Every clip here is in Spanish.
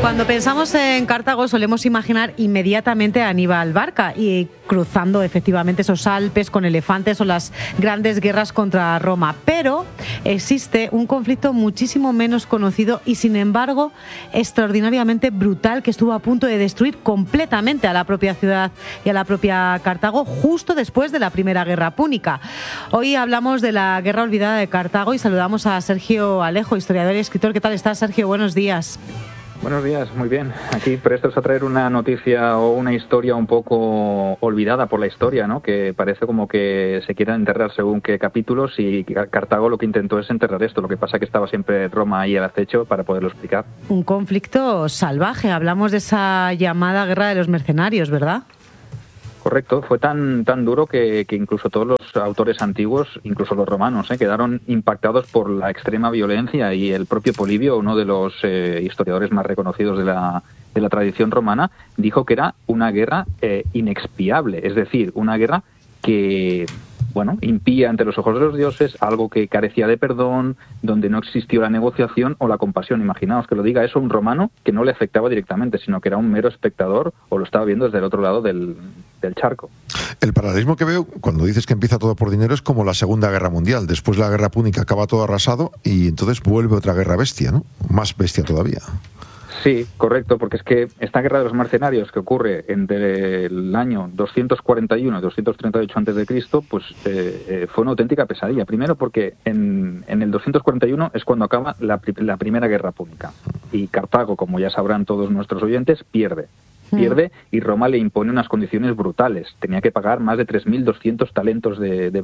Cuando pensamos en Cartago solemos imaginar inmediatamente a Aníbal Barca y cruzando efectivamente esos Alpes con elefantes o las grandes guerras contra Roma. Pero existe un conflicto muchísimo menos conocido y sin embargo extraordinariamente brutal que estuvo a punto de destruir completamente a la propia ciudad y a la propia Cartago justo después de la Primera Guerra Púnica. Hoy hablamos de la guerra olvidada de Cartago y saludamos a Sergio Alejo, historiador y escritor. ¿Qué tal estás, Sergio? Buenos días. Buenos días, muy bien. Aquí prestos a traer una noticia o una historia un poco olvidada por la historia, ¿no? Que parece como que se quiera enterrar según qué capítulos, y Cartago lo que intentó es enterrar esto. Lo que pasa es que estaba siempre Roma ahí al acecho para poderlo explicar. Un conflicto salvaje. Hablamos de esa llamada guerra de los mercenarios, ¿verdad? Correcto, fue tan duro que incluso todos los autores antiguos, incluso los romanos, quedaron impactados por la extrema violencia, y el propio Polibio, uno de los historiadores más reconocidos de la tradición romana, dijo que era una guerra inexpiable, es decir, una guerra que impía ante los ojos de los dioses, algo que carecía de perdón, donde no existió la negociación o la compasión. Imaginaos que lo diga eso un romano que no le afectaba directamente, sino que era un mero espectador o lo estaba viendo desde el otro lado del charco. El paralelismo que veo cuando dices que empieza todo por dinero es como la Segunda Guerra Mundial. Después de la Guerra Púnica acaba todo arrasado y entonces vuelve otra guerra bestia, ¿no? Más bestia todavía. Sí, correcto, porque es que esta guerra de los mercenarios que ocurre entre el año 241 y 238 a.C., pues fue una auténtica pesadilla. Primero porque en el 241 es cuando acaba la Primera Guerra Púnica, y Cartago, como ya sabrán todos nuestros oyentes, pierde, y Roma le impone unas condiciones brutales. Tenía que pagar más de 3.200 talentos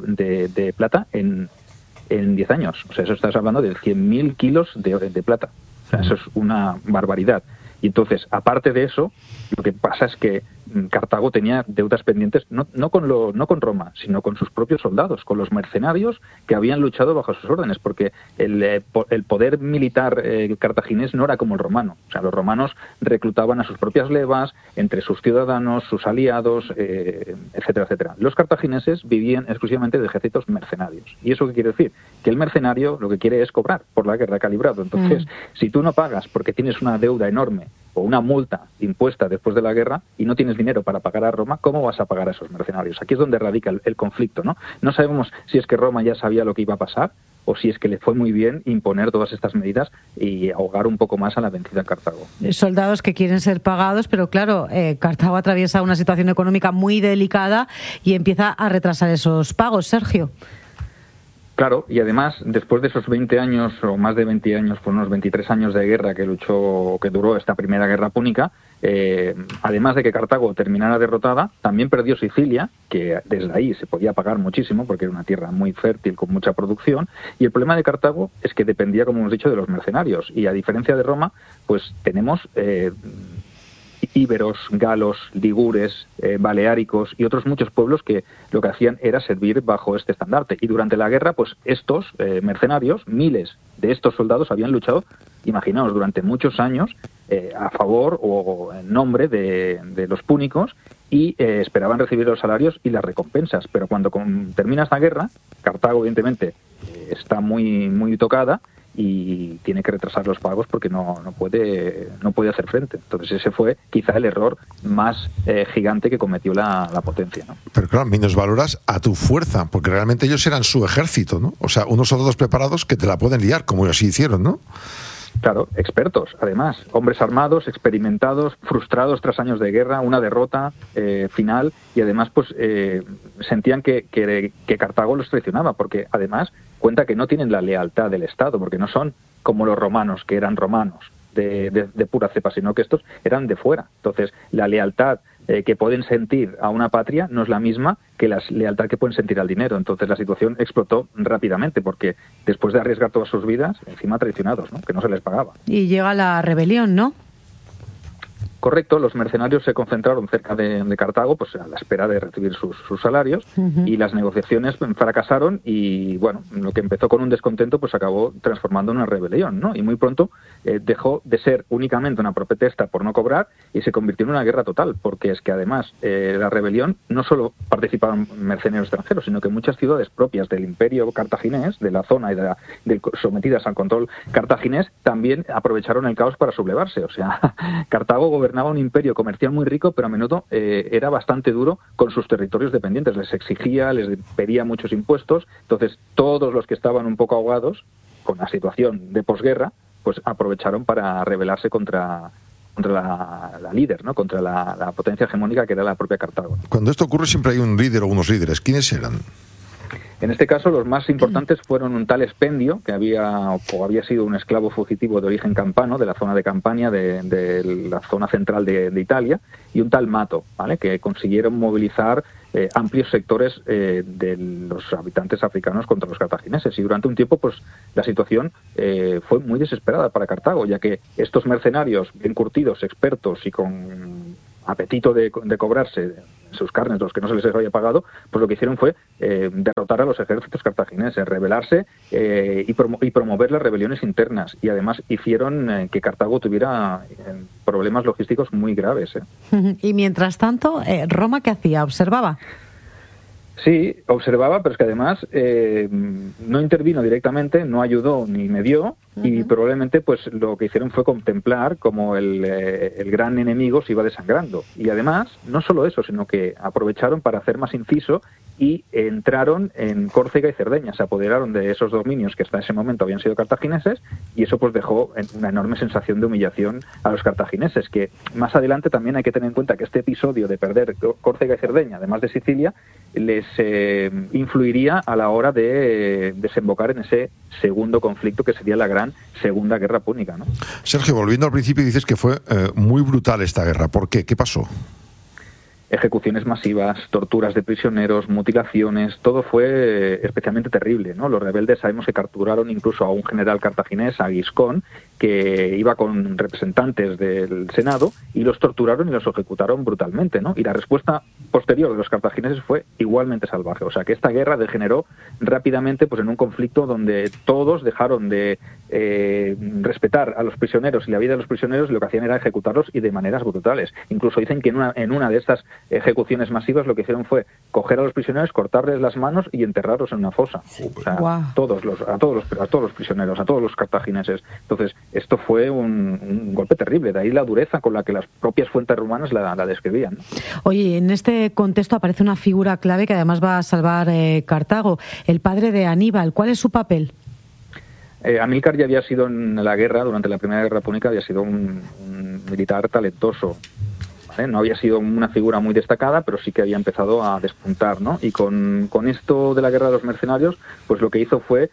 de plata en 10 años. O sea, eso estás hablando de 100.000 kilos de plata. O sea, eso es una barbaridad. Y entonces, aparte de eso, lo que pasa es que Cartago tenía deudas pendientes no con Roma, sino con sus propios soldados, con los mercenarios que habían luchado bajo sus órdenes, porque el poder militar cartaginés no era como el romano. O sea, los romanos reclutaban a sus propias levas, entre sus ciudadanos, sus aliados, etcétera, etcétera. Los cartagineses vivían exclusivamente de ejércitos mercenarios. ¿Y eso qué quiere decir? Que el mercenario lo que quiere es cobrar por la guerra que ha librado. Entonces, si tú no pagas porque tienes una deuda enorme o una multa impuesta después de la guerra y no tienes dinero para pagar a Roma, ¿cómo vas a pagar a esos mercenarios? Aquí es donde radica el conflicto, ¿no? No sabemos si es que Roma ya sabía lo que iba a pasar o si es que le fue muy bien imponer todas estas medidas y ahogar un poco más a la vencida Cartago. Soldados que quieren ser pagados, pero claro, Cartago atraviesa una situación económica muy delicada y empieza a retrasar esos pagos, Sergio. Claro, y además, después de esos 20 años, o más de 20 años, por unos 23 años de guerra que duró esta Primera Guerra Púnica, además de que Cartago terminara derrotada, también perdió Sicilia, que desde ahí se podía pagar muchísimo, porque era una tierra muy fértil, con mucha producción, y el problema de Cartago es que dependía, como hemos dicho, de los mercenarios, y a diferencia de Roma, pues tenemos íberos, galos, ligures, baleáricos y otros muchos pueblos que lo que hacían era servir bajo este estandarte. Y durante la guerra, pues estos mercenarios, miles de estos soldados habían luchado, imaginaos, durante muchos años a favor o en nombre de los púnicos, y esperaban recibir los salarios y las recompensas. Pero cuando termina esta guerra, Cartago evidentemente está muy, muy tocada y tiene que retrasar los pagos porque no puede hacer frente. Entonces ese fue quizá el error más gigante que cometió la potencia, ¿no? Pero claro, minusvaloras a tu fuerza, porque realmente ellos eran su ejército, ¿no? O sea, unos soldados preparados que te la pueden liar, como ellos sí hicieron, ¿no? Claro, expertos, además, hombres armados, experimentados, frustrados tras años de guerra, una derrota final, y además pues sentían que Cartago los traicionaba, porque además cuenta que no tienen la lealtad del Estado, porque no son como los romanos, que eran romanos de pura cepa, sino que estos eran de fuera. Entonces, la lealtad que pueden sentir a una patria no es la misma que la lealtad que pueden sentir al dinero. Entonces la situación explotó rápidamente, porque después de arriesgar todas sus vidas, encima traicionados, ¿no? Que no se les pagaba. Y llega la rebelión, ¿no? Correcto, los mercenarios se concentraron cerca de Cartago, pues a la espera de recibir sus salarios, y las negociaciones fracasaron y, bueno, lo que empezó con un descontento pues acabó transformando en una rebelión, ¿no? Y muy pronto dejó de ser únicamente una protesta por no cobrar y se convirtió en una guerra total, porque es que además la rebelión no solo participaban mercenarios extranjeros, sino que muchas ciudades propias del imperio cartaginés, de la zona y sometidas al control cartaginés, también aprovecharon el caos para sublevarse. O sea, Cartago gobernaba un imperio comercial muy rico, pero a menudo era bastante duro con sus territorios dependientes. Les exigía, les pedía muchos impuestos. Entonces, todos los que estaban un poco ahogados con la situación de posguerra, pues aprovecharon para rebelarse contra la líder, ¿no? Contra la potencia hegemónica que era la propia Cartago. Cuando esto ocurre siempre hay un líder o unos líderes. ¿Quiénes eran? En este caso, los más importantes fueron un tal Expendio, que había sido un esclavo fugitivo de origen campano, de la zona de Campania, de la zona central de Italia, y un tal Mato, ¿vale? Que consiguieron movilizar amplios sectores de los habitantes africanos contra los cartagineses. Y durante un tiempo, pues la situación fue muy desesperada para Cartago, ya que estos mercenarios bien curtidos, expertos y con apetito de cobrarse sus carnes, los que no se les había pagado, pues lo que hicieron fue derrotar a los ejércitos cartagineses, rebelarse y promover las rebeliones internas, y además hicieron que Cartago tuviera problemas logísticos muy graves. Y mientras tanto, ¿Roma qué hacía? ¿Observaba? Sí, observaba, pero es que además no intervino directamente, no ayudó ni medió, y probablemente pues lo que hicieron fue contemplar como el gran enemigo se iba desangrando. Y además, no solo eso, sino que aprovecharon para hacer más inciso y entraron en Córcega y Cerdeña, se apoderaron de esos dominios que hasta ese momento habían sido cartagineses, y eso pues dejó una enorme sensación de humillación a los cartagineses, que más adelante también hay que tener en cuenta que este episodio de perder Córcega y Cerdeña, además de Sicilia, les influiría a la hora de desembocar en ese segundo conflicto que sería la gran Segunda Guerra Púnica, ¿no? Sergio, volviendo al principio, dices que fue muy brutal esta guerra. ¿Por qué? ¿Qué pasó? Ejecuciones masivas, torturas de prisioneros, mutilaciones, todo fue especialmente terrible, ¿no? Los rebeldes sabemos que capturaron incluso a un general cartaginés, a Giscón, que iba con representantes del Senado, y los torturaron y los ejecutaron brutalmente, ¿no? Y la respuesta posterior de los cartagineses fue igualmente salvaje. O sea que esta guerra degeneró rápidamente pues en un conflicto donde todos dejaron de respetar a los prisioneros y la vida de los prisioneros, y lo que hacían era ejecutarlos, y de maneras brutales. Incluso dicen que en una de estas ejecuciones masivas lo que hicieron fue coger a los prisioneros, cortarles las manos y enterrarlos en una fosa. O sea, a todos los prisioneros, a todos los cartagineses. Entonces, esto fue un golpe terrible, de ahí la dureza con la que las propias fuentes romanas la describían. Oye, en este contexto aparece una figura clave que además va a salvar Cartago, el padre de Aníbal. ¿Cuál es su papel? Amílcar ya había sido en la guerra, durante la Primera Guerra Púnica, había sido un militar talentoso. No había sido una figura muy destacada, pero sí que había empezado a despuntar, ¿no? Y con esto de la guerra de los mercenarios, pues lo que hizo fue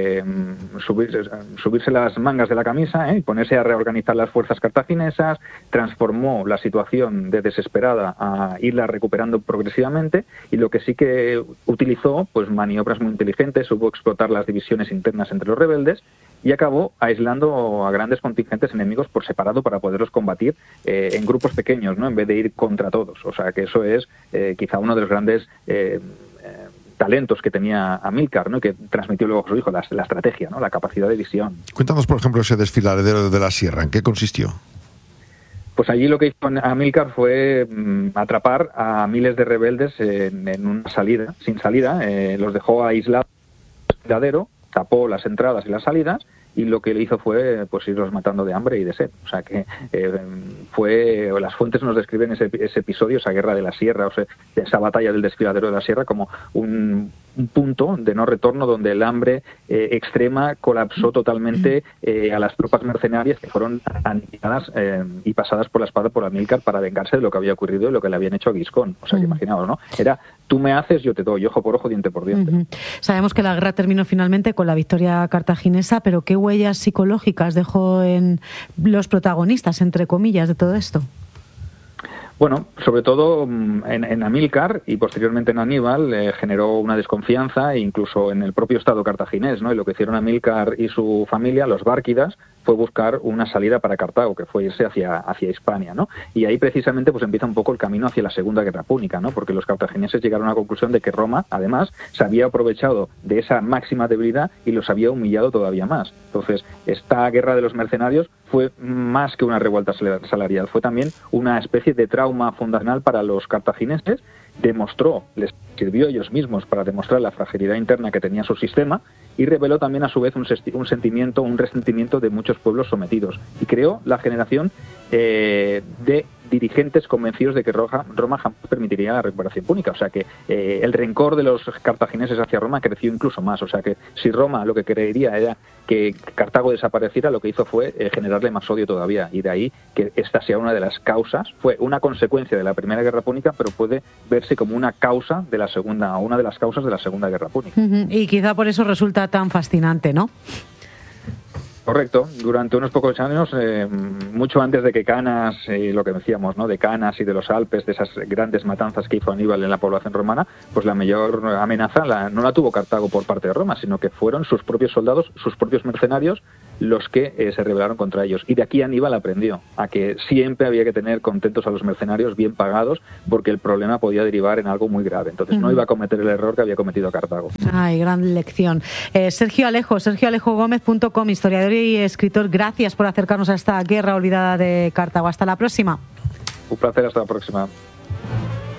subirse las mangas de la camisa y ponerse a reorganizar las fuerzas cartaginesas, transformó la situación de desesperada a irla recuperando progresivamente, y lo que sí que utilizó, pues maniobras muy inteligentes, supo explotar las divisiones internas entre los rebeldes, y acabó aislando a grandes contingentes enemigos por separado para poderlos combatir en grupos pequeños, ¿no? En vez de ir contra todos. O sea que eso es quizá uno de los grandes talentos que tenía Amílcar, ¿no? Que transmitió luego a su hijo, la estrategia, ¿no? La capacidad de visión. Cuéntanos, por ejemplo, ese desfiladero de la Sierra. ¿En qué consistió? Pues allí lo que hizo Amílcar fue atrapar a miles de rebeldes en una salida, sin salida. Los dejó aislados en el desfiladero, tapó las entradas y las salidas, y lo que le hizo fue pues irlos matando de hambre y de sed. O sea que las fuentes nos describen ese episodio, esa guerra de la Sierra, o sea, esa batalla del desfiladero de la Sierra, como un punto de no retorno donde el hambre extrema colapsó totalmente a las tropas mercenarias, que fueron aniquiladas y pasadas por la espada por Amílcar para vengarse de lo que había ocurrido y lo que le habían hecho a Giscón. O sea que imaginaos, ¿no? Era tú me haces, yo te doy, ojo por ojo, diente por diente. Sabemos que la guerra terminó finalmente con la victoria cartaginesa, pero ¿qué huellas psicológicas dejó en los protagonistas, entre comillas, de todo esto? Bueno, sobre todo en Amílcar y posteriormente en Aníbal generó una desconfianza, e incluso en el propio Estado cartaginés, ¿no? Y lo que hicieron Amílcar y su familia, los bárquidas, fue buscar una salida para Cartago, que fue irse hacia Hispania, ¿no? Y ahí precisamente pues empieza un poco el camino hacia la Segunda Guerra Púnica, ¿no? Porque los cartagineses llegaron a la conclusión de que Roma, además, se había aprovechado de esa máxima debilidad y los había humillado todavía más. Entonces, esta guerra de los mercenarios fue más que una revuelta salarial, fue también una especie de trauma fundacional para los cartagineses. Les sirvió a ellos mismos para demostrar la fragilidad interna que tenía su sistema, y reveló también a su vez un resentimiento de muchos pueblos sometidos, y creó la generación de dirigentes convencidos de que Roma jamás permitiría la recuperación púnica. O sea que el rencor de los cartagineses hacia Roma creció incluso más. O sea que si Roma lo que quería era que Cartago desapareciera, lo que hizo fue generarle más odio todavía, y de ahí que esta sea una de las causas, fue una consecuencia de la Primera Guerra Púnica, pero puede verse como una causa de la segunda, o una de las causas de la Segunda Guerra Púnica. Y quizá por eso resulta tan fascinante, ¿no? Correcto. Durante unos pocos años, mucho antes de que Canas, lo que decíamos, ¿no?, de Canas y de los Alpes, de esas grandes matanzas que hizo Aníbal en la población romana, pues la mayor amenaza no la tuvo Cartago por parte de Roma, sino que fueron sus propios soldados, sus propios mercenarios, los que se rebelaron contra ellos. Y de aquí Aníbal aprendió a que siempre había que tener contentos a los mercenarios, bien pagados, porque el problema podía derivar en algo muy grave. Entonces no iba a cometer el error que había cometido Cartago. Ay, gran lección. Sergio Alejogomez.com, historiador y escritor, gracias por acercarnos a esta guerra olvidada de Cartago. Hasta la próxima. Un placer, hasta la próxima.